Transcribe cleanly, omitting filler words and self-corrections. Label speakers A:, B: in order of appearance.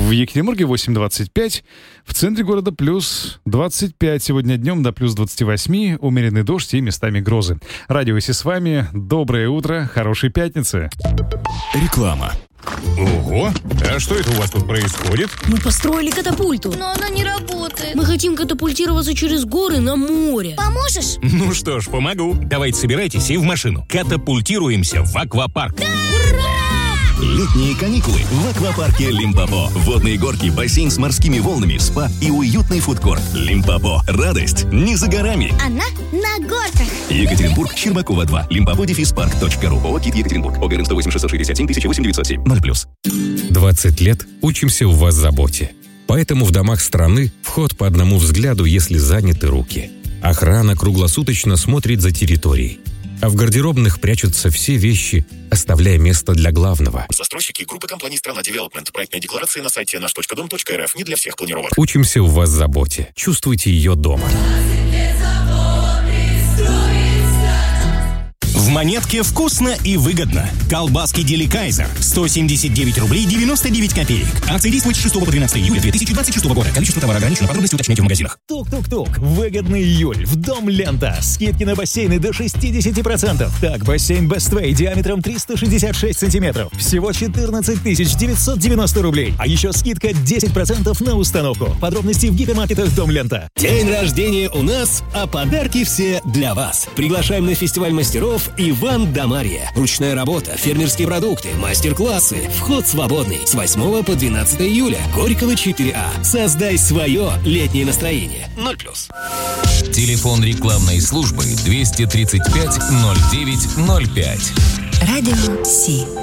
A: В Екатеринбурге 8:25, в центре города плюс 25. Сегодня днем до плюс 28, умеренный дождь и местами грозы. Радио «Си» с вами. Доброе утро, хорошей пятницы.
B: Реклама.
C: Ого, а что это у вас тут происходит?
D: Мы построили катапульту.
E: Но она не работает.
D: Мы хотим катапультироваться через горы на море.
E: Поможешь?
C: Ну что ж, помогу. Давайте собирайтесь и в машину. Катапультируемся в аквапарк.
B: Летние каникулы в аквапарке Лимпопо. Водные горки, бассейн с морскими волнами, спа и уютный фудкорт. Лимпопо. Радость не за горами.
E: Она на горках.
B: Екатеринбург, Щербакова 2. Limpopo-park.ru. ООО «КИТ Екатеринбург». ОГРН 108 667 008 907. 0+.
F: 20 лет учимся в вас заботе. Поэтому в домах страны вход по одному взгляду, если заняты руки. Охрана круглосуточно смотрит за территорией. А в гардеробных прячутся все вещи, оставляя место для главного.
G: Застройщики группы компаний «Страна Девелопмент». Проектная декларация на сайте наш.дом.рф. Не для всех планировок.
F: Учимся в вас заботе. Чувствуйте ее дома.
C: В Монетке вкусно и выгодно. Колбаски Деликайзер 179 рублей 99 копеек. Акция действует с 6 по 13 июля 2026 года. Количество товара ограничено. Подробности уточняйте в магазинах.
H: Тук-тук-тук. Выгодный июль. В Дом Лента. Скидки на бассейны до 60%. Так, бассейн Best Way диаметром 366 сантиметров. Всего 14 990 рублей. А еще скидка 10% на установку. Подробности в гипермаркетах Дом Лента.
I: День рождения у нас, а подарки все для вас. Приглашаем на фестиваль мастеров Иван да Марья. Ручная работа, фермерские продукты, мастер-классы. Вход свободный. С 8 по 12 июля. Горького 4А. Создай свое летнее настроение. 0+.
J: Телефон рекламной службы 235 09 05.
K: Радио «Си».